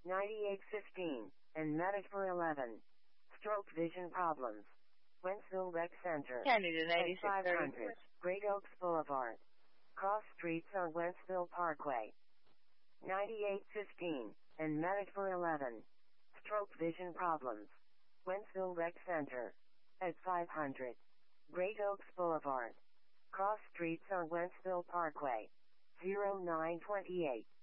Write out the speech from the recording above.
9815, and Medicare 11. Stroke vision problems. Wentzville Rec Center. Kennedy, At 9630. 500, Great Oaks Boulevard. Cross Streets on Wentzville Parkway. 9815, and Medicare 11. Stroke vision problems. Wentzville Rec Center. At 500, Great Oaks Boulevard. Cross Streets on Wentzville Parkway. 0928.